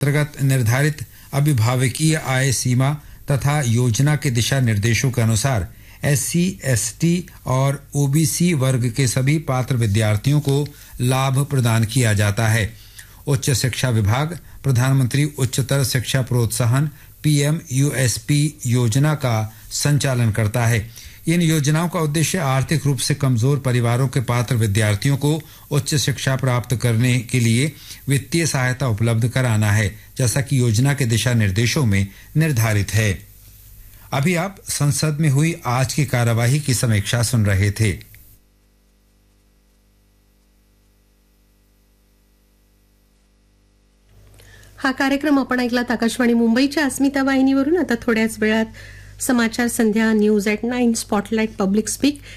अंतर्गत निर्धारित अभिभावकीय आय सीमा तथा योजना के दिशा निर्देशों के अनुसार SC, ST और OBC वर्ग के सभी पात्र विद्यार्थियों को लाभ प्रदान किया जाता है। उच्च शिक्षा विभाग प्रधानमंत्री उच्चतर शिक्षा प्रोत्साहन PMUSP योजना का संचालन करता है। इन योजनाओं का उद्देश्य आर्थिक रूप से कमजोर परिवारों के पात्र विद्यार्थियों को उच्च शिक्षा प्राप्त करने के लिए वित्तीय सहायता उपलब्ध कराना है, जैसा कि योजना के दिशा निर्देशों में निर्धारित है। अभी आप संसद में हुई आज की कार्यवाही की समीक्षा सुन रहे थे। हा कार्यक्रम आपण ऐकलात आकाशवाणी मुंबईच्या अस्मिता वाहिनीवरून। आता थोड्याच वेळात समाचार संध्या न्यूज @ 9 स्पॉटलाइट पब्लिक स्पीक